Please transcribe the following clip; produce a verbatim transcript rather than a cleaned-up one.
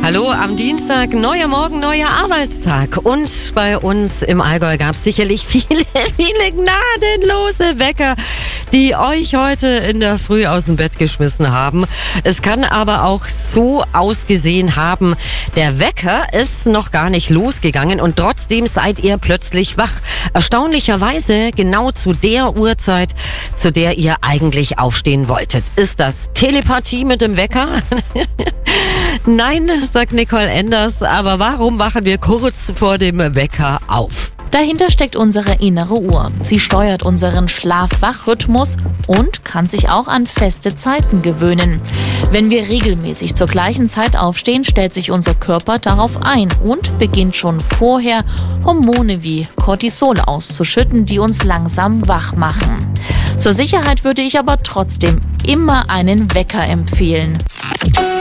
Hallo, am Dienstag, neuer Morgen, neuer Arbeitstag. Und bei uns im Allgäu gab es sicherlich viele, viele gnadenlose Wecker, die euch heute in der Früh aus dem Bett geschmissen haben. Es kann aber auch so ausgesehen haben, der Wecker ist noch gar nicht losgegangen und trotzdem seid ihr plötzlich wach. Erstaunlicherweise genau zu der Uhrzeit, zu der ihr eigentlich aufstehen wolltet. Ist das Telepathie mit dem Wecker? Nein, sagt Nicole Enders, aber warum wachen wir kurz vor dem Wecker auf? Dahinter steckt unsere innere Uhr. Sie steuert unseren Schlaf-Wach-Rhythmus und kann sich auch an feste Zeiten gewöhnen. Wenn wir regelmäßig zur gleichen Zeit aufstehen, stellt sich unser Körper darauf ein und beginnt schon vorher Hormone wie Cortisol auszuschütten, die uns langsam wach machen. Zur Sicherheit würde ich aber trotzdem immer einen Wecker empfehlen.